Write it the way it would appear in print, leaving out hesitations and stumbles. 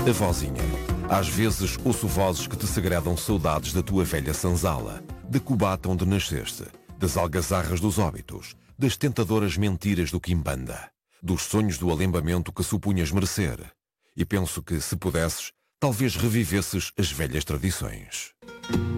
A vozinha. Às vezes ouço vozes que te segredam saudades da tua velha sanzala, da Cubata onde nasceste, das algazarras dos óbitos, das tentadoras mentiras do quimbanda, dos sonhos do alembamento que supunhas merecer. E penso que, se pudesses, talvez revivesses as velhas tradições.